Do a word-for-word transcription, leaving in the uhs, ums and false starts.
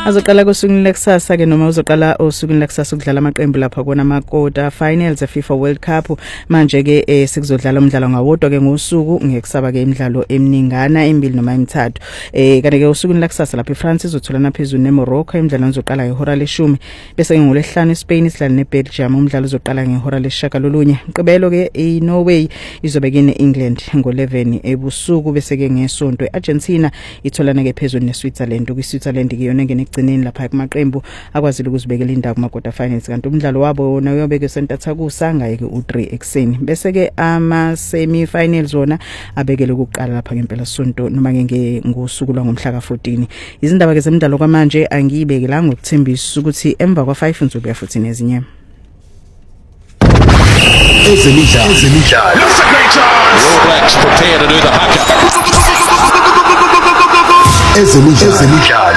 Azoqala kusuku lekusasa ke noma uzoqala usuku lekusasa ukudlala amaqembu lapha kona ama quarter finals e FIFA World Cup manje ke eh, sikuzodlala umdlalo ngawodwa ke ngosuku ngekusaba ke imidlalo eminingana emibili noma emithathu eh kanti ke usuku lekusasa lapha eFrance izotholana phezulu neMorocco imidlalo izoqala ngehora leshumi bese ngolesihlanu eSpain isidlala neBelgium umdlalo uzoqala ngehora leshakalolunye Gqibelo ke eNorway izobe ke neEngland ngo eleven ebusuku bese ke ngesonto eArgentina itholana ke phezulu neSwitzerland ukwiSwitzerland ke yona ngene gcineni lapha kumaqembu akwazile ukuzibekela indawo kuma quarter finals kanti umdlalo wabo wona uyobeke sentatha kusanga yeke u three ekseni bese ke ama semi finals wona abekele ukuqala lapha ngempela sonto noma ngeke ngosuku lwangomhla ka fourteen izindaba ke zemidlalo kwamanje angiyibeke la ngokuthembisa ukuthi emva kwa five ngizobuya futhi nezinye ezemidlalo ezemidlalo All Blacks prepare to do the haka ezemidlalo